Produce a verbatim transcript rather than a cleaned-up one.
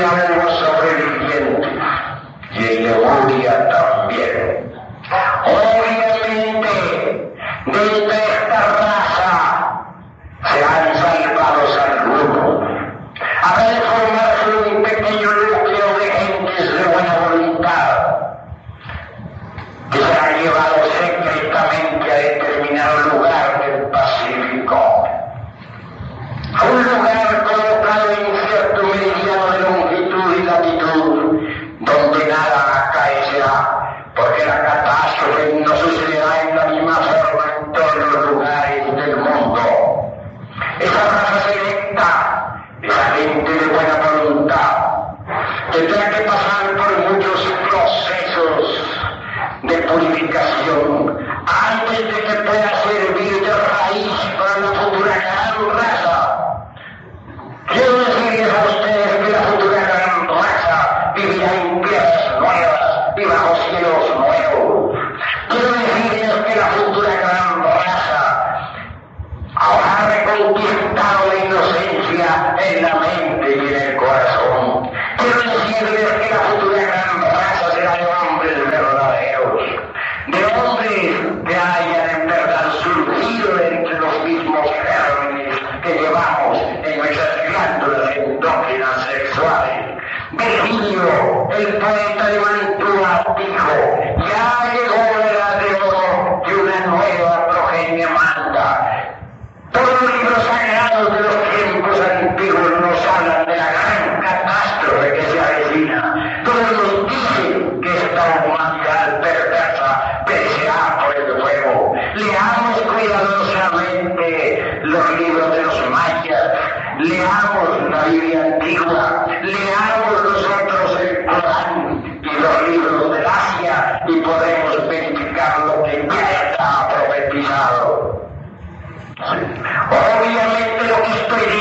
quedan los sobrevivientes y el Lemuria también. Obviamente, de esta raza se han salvado algunos. Habrá de formarse un pequeño núcleo de gentes de buena voluntad que se han llevado secretamente a determinado lugar del Pacífico. Un lugar colocado en cierto meridiano de longitud y latitud, donde nada acaecerá, porque la catástrofe no sucederá en la misma forma en todos los lugares del mundo. Esa raza selecta, esa gente de buena voluntad, tendrá que pasar por muchos procesos de purificación antes de que pueda servir de raíz para la futura gran raza. Quiero decirles a ustedes que la futura gran raza vivirá en tierras nuevas y bajo cielos nuevos. Quiero decirles que la futura gran raza habrá reconquistado la inocencia en la mente y en el corazón. Quiero decirles que la futura gran raza será de hombres verdaderos, de hombres que hayan en verdad surgido entre los mismos gérmenes que llevamos en nuestras glándulas endógenas sexuales. Virgilio, el poeta de Mantua, dijo: ya llegó la edad de oro que una nueva progenie manda. Todos los libros sagrados de los tiempos antiguos nos hablan de la gran catástrofe que se avecina. Todos nos dicen que esta humanidad perversa perecerá por el fuego. Leamos cuidadosamente los libros de los mayas, leamos la Biblia antigua, leamos nosotros el Corán y los libros del Asia y podemos verificar lo que ya está profetizado. Obviamente lo que estoy